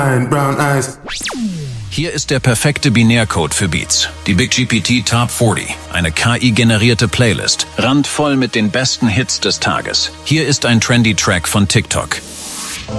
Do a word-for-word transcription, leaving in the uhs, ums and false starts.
brown eyes. Hier ist der perfekte Binärcode für Beats. Die Big G P T Top vierzig. Eine K I-generierte Playlist. Randvoll mit den besten Hits des Tages. Hier ist ein trendy Track von TikTok.